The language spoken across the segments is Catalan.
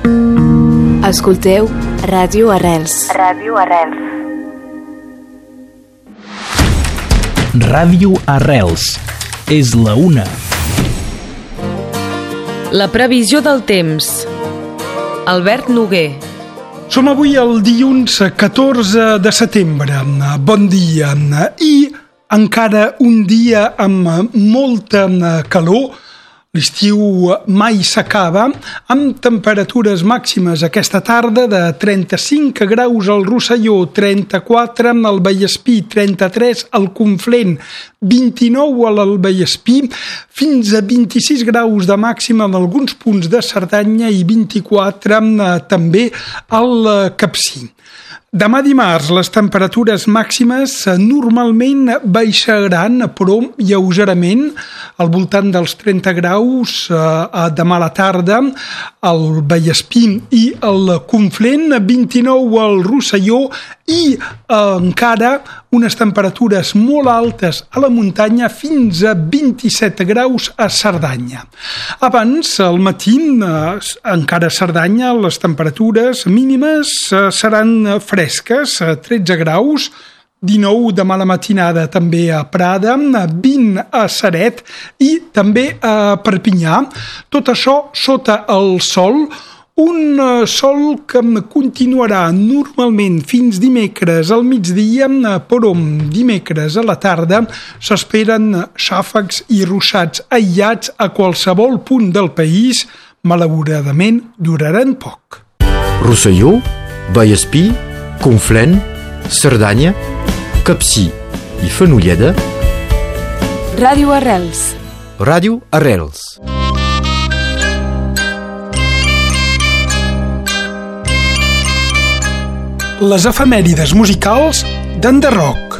Escolteu Ràdio Arrels. Ràdio Arrels. Ràdio Arrels. És la una. La previsió del temps. Albert Noguer. Som avui el dilluns 14 de setembre. Bon dia. I encara un dia amb molta calor. L'estiu mai s'acaba, amb temperatures màximes aquesta tarda de 35 graus al Rosselló, 34 al Vallespí, 33 al Conflent, 29 a l'Alballespí, fins a 26 graus de màxima en alguns punts de Cerdanya i 24 també al Capcir. Demà dimarts les temperatures màximes normalment baixaran, però lleugerament, al voltant dels 30 graus demà a la tarda, al Vallespí i al Conflent, 29 al Rosselló i encara unes temperatures molt altes a la muntanya, fins a 27 graus a Cerdanya. Abans, al matí, encara a Cerdanya, les temperatures mínimes seran fresques, 13 graus, 19 demà a la matinada també a Prada, 20 a Ceret i també a Perpinyà. Tot això sota el sol, un sol que continuarà normalment fins dimecres al migdia, però dimecres a la tarda s'esperen xàfecs i ruixats aïllats a qualsevol punt del país. Malauradament duraran poc. Rosselló, Vallespí, Conflent, Cerdanya, Capcir i Fenolleda. Ràdio Arrels. Ràdio Arrels. Les efemèrides musicals d'Enderroc.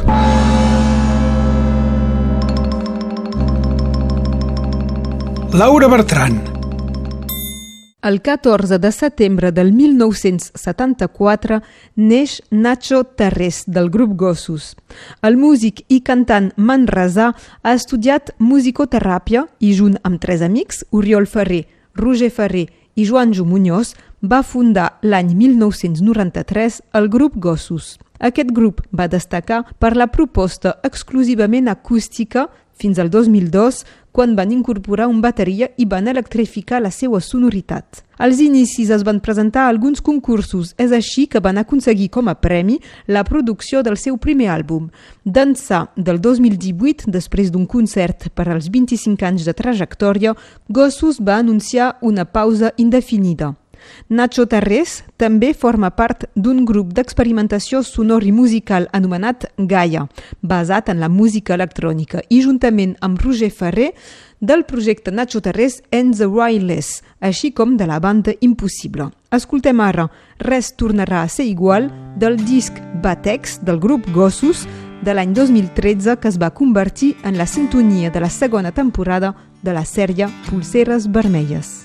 Laura Bertran. El 14 de setembre del 1974 neix Nacho Tarrés, del grup Gossos. El músic i cantant manresà ha estudiat musicoteràpia i, junt amb tres amics, Oriol Ferrer, Roger Ferrer i Joanjo Muñoz, va fundar l'any 1993 el grup Gossos. Aquest grup va destacar per la proposta exclusivament acústica fins al 2002, quan van incorporar un bateria i van electrificar la seva sonoritat. Als inicis es van presentar alguns concursos, és així que van aconseguir com a premi la producció del seu primer àlbum. D'ençà del 2018, després d'un concert per als 25 anys de trajectòria, Gossos va anunciar una pausa indefinida. Nacho Tarrés també forma part d'un grup d'experimentació sonor i musical anomenat Gaia, basat en la música electrònica, i juntament amb Roger Ferrer del projecte Nacho Tarrés and the Wireless, així com de la banda Impossible. Escoltem ara Res tornarà a ser igual, del disc Batex del grup Gossos de l'any 2013, que es va convertir en la sintonia de la segona temporada de la sèrie Polseres Vermelles.